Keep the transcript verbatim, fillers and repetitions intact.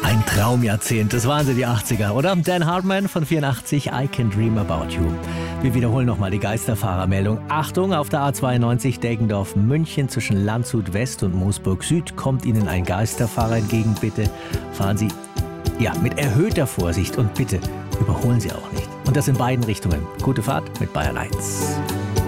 Ein Traumjahrzehnt, das waren sie, die achtziger, oder? Dan Hartman von vierundachtzig, I Can Dream About You. Wir wiederholen nochmal die Geisterfahrermeldung. Achtung, auf der A zweiundneunzig Deggendorf München zwischen Landshut West und Moosburg Süd kommt Ihnen ein Geisterfahrer entgegen. Bitte fahren Sie ja, mit erhöhter Vorsicht und bitte überholen Sie auch nicht. Und das in beiden Richtungen. Gute Fahrt mit Bayern eins.